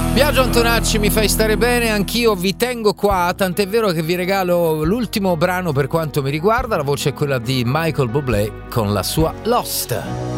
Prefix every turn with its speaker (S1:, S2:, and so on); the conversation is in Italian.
S1: Biagio Antonacci, mi fai stare bene, anch'io vi tengo qua, tant'è vero che vi regalo l'ultimo brano per quanto mi riguarda, la voce è quella di Michael Bublé con la sua Lost.